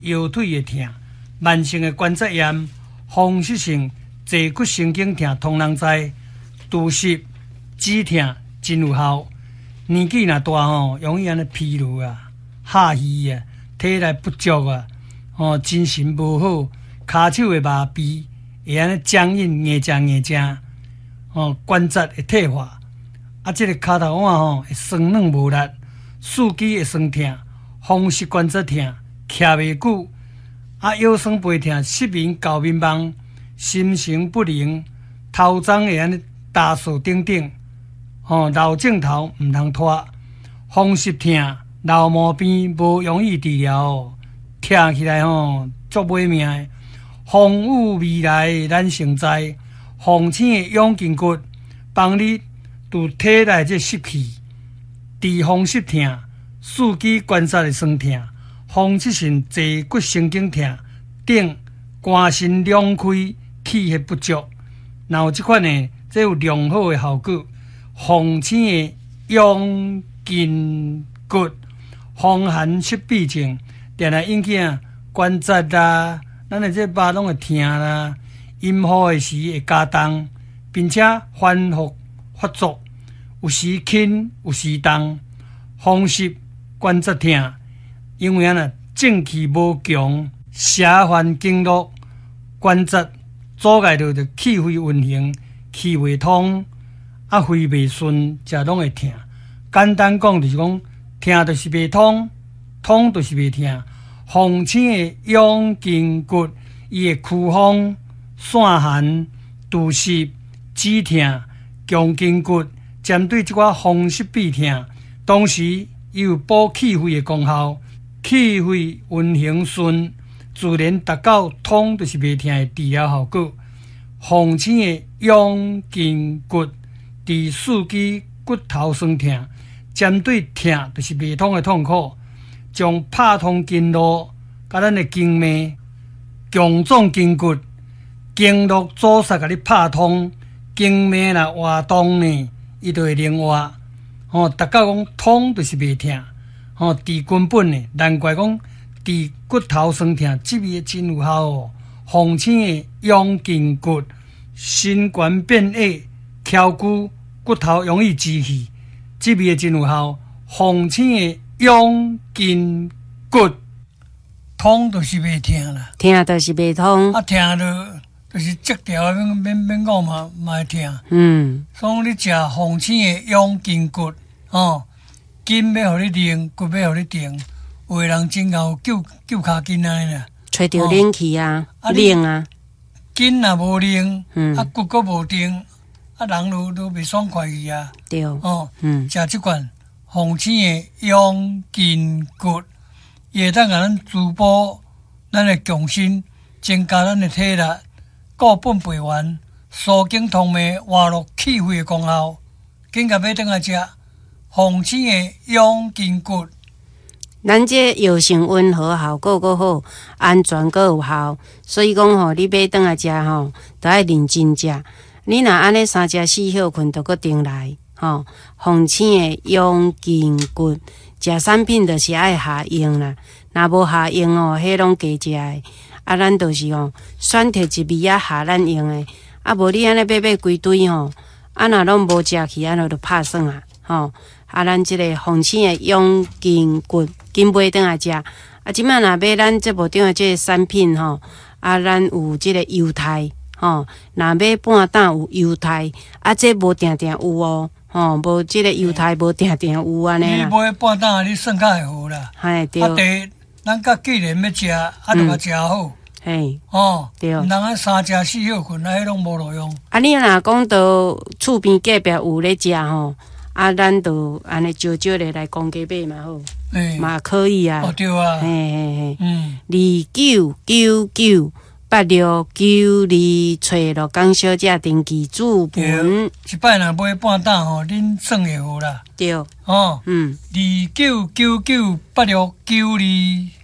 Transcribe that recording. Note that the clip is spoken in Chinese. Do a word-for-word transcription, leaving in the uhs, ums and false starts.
腰腿的痛、慢性的关节炎、风湿性坐骨神经痛，通人知。除湿止痛真有效。年纪若大吼，容易安尼疲劳啊、下虚啊、体力不足啊，吼、哦、精神无好，骹手的麻痹，会安尼僵硬、硬正硬正，吼关节会退化，啊，即、这个骹头腕吼会酸软无力，四肢会酸痛，风湿关节痛，徛袂久，啊腰酸背痛，失眠、搞迷茫，心神不宁，头鬃会安尼打扫等等。吼、哦，老镜头毋通拖，风湿痛、老毛病无容易治疗哦，听起来吼足歹命的。风雨未来咱成知，风醒的养筋骨，帮你除体内这湿气，治风湿痛、四肢关节的酸痛、风湿性坐骨神经痛等肝肾两开、气血不足，若有即款呢，这有良好的效果。风醒的养筋骨，风寒湿痹症，定来引起啊关节啦，咱的这巴拢会痛啦。阴雨的时会加重，并且反复发作，有时轻，有时重。风湿关节痛，因为啊呢正气无强，邪烦经络，关节阻碍着着气血运行，气未通。啊，肺袂顺，才拢会痛。简单讲就是讲，痛就是袂通，通就是袂痛。风醒的养筋骨，伊会驱风、散寒、除湿、止痛、强筋骨，针对即寡风湿痹痛，同时伊有补气血的功效。气血运行顺，自然达到通就是袂痛的治疗效果。风醒的养筋骨。治四肢骨头酸痛，针对痛就是袂通的痛苦，将拍通经络，甲咱的经脉、强壮筋骨、经络阻塞，甲你拍通，经脉若活动呢，伊就会灵活。吼、哦，达到讲通就是袂痛，吼、哦，治根本呢，难怪讲治骨头酸痛，这味真有效哦。风醒的养筋骨，心冠变矮。翘骨骨头容易积气，这味真有效。风醒的养筋骨，通就是袂痛啦， 痛就是袂通， 啊痛就就是折条，免免免讲嘛嘛会痛。 嗯， 所以你食风醒的养筋骨，哦，筋要互你练，骨要互你定。有的人真够救救骹筋安尼啦， 吹着冷气啊，冷啊， 筋若无练， 嗯， 啊骨骨无定。啊，人都都袂爽快去啊！ 对， 哦， 嗯， 食即款风醒的养筋骨，伊会当甲咱滋补咱的强身，增加咱的体力，固本培元，疏经通脉，活络气血的功效。紧甲要转来食风醒的养筋骨。 咱这药性温和，效果阁好，安全阁有效，所以讲吼，你买转来食吼，都要认真食。你若安尼三食四好困，就搁定来吼。风醒的养筋骨，食产品就是爱下用啦。若无下用哦，迄拢加食的。啊，咱就是吼选摕一味啊下咱用的。啊，无你安尼买买规堆吼，啊，若拢无食去，安尼就拍算啊吼。啊，咱即个风醒的养筋骨，紧买转来食。啊，即摆若买咱这部顶的即个产品吼，啊，咱有即个优待。吼，若买半担有优待，啊，这无定定有哦，吼，无即个优待无定定有安尼啦。 你买半担，你算较会好啦。 嘿，对。 啊，第咱甲既然要食，啊，就甲食好。 嘿， 哦， 对。 毋通啊三食四好困，啊，迄拢无路用。 啊，你若讲到厝边隔壁有咧食吼，啊，咱就安尼少少咧来公家买嘛好，嘛可以啊。 哦，对啊。 嘿嘿嘿。 嗯。 二九九九。八六九二找罗江小姐登记注本， 一摆若买半担吼，恁算会好啦。 对， 哦， 嗯， 二九九九八六九二。